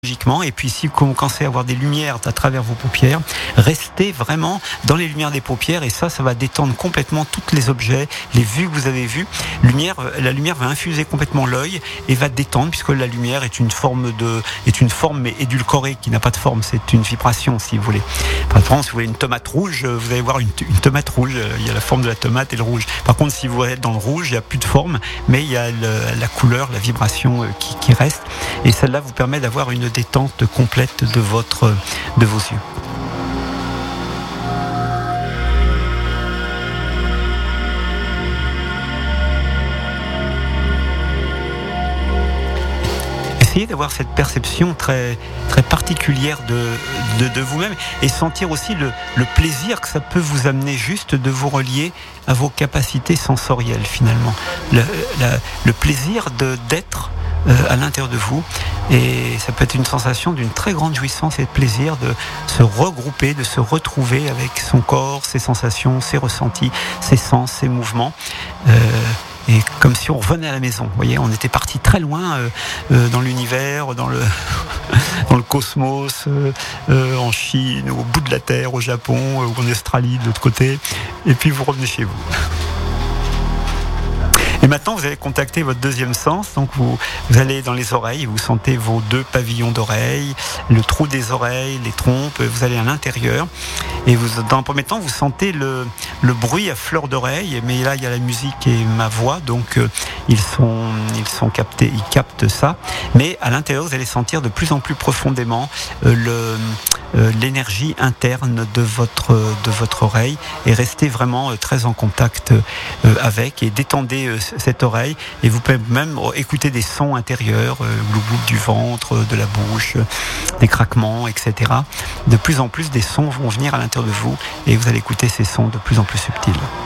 logiquement. Et puis si vous commencez à avoir des lumières à travers vos paupières, restez vraiment dans les lumières des paupières et ça va détendre complètement tous les objets, les vues que vous avez vues. La lumière va infuser complètement l'œil et va détendre puisque la lumière est une forme mais édulcorée qui n'a pas de forme, c'est une vibration si vous voulez. Par exemple, si vous voulez une tomate rouge, vous allez voir une tomate rouge, il y a la forme de la tomate et le rouge. Par contre, si vous êtes dans le rouge, il n'y a plus de forme, mais il y a la couleur, la vibration qui reste. Et celle-là vous permet d'avoir une détente complète de vos yeux. Essayez d'avoir cette perception très, très particulière de vous-même et sentir aussi le plaisir que ça peut vous amener juste de vous relier à vos capacités sensorielles finalement. Le plaisir d'être à l'intérieur de vous et ça peut être une sensation d'une très grande jouissance et de plaisir de se regrouper, de se retrouver avec son corps, ses sensations, ses ressentis, ses sens, ses mouvements. Et comme si on revenait à la maison, vous voyez, on était parti très loin dans l'univers, dans le cosmos, en Chine, au bout de la Terre, au Japon, ou en Australie, de l'autre côté, et puis vous revenez chez vous. Et maintenant, vous allez contacter votre deuxième sens. Donc, vous allez dans les oreilles, vous sentez vos 2 pavillons d'oreilles, le trou des oreilles, les trompes. Vous allez à l'intérieur. Et dans un premier temps, vous sentez le bruit à fleur d'oreille. Mais là, il y a la musique et ma voix. Donc, ils sont captés, ils captent ça. Mais à l'intérieur, vous allez sentir de plus en plus profondément l'énergie interne de votre oreille et restez vraiment très en contact avec et détendez cette oreille et vous pouvez même écouter des sons intérieurs, le glouglou du ventre, de la bouche, des craquements, etc. De plus en plus des sons vont venir à l'intérieur de vous et vous allez écouter ces sons de plus en plus subtils.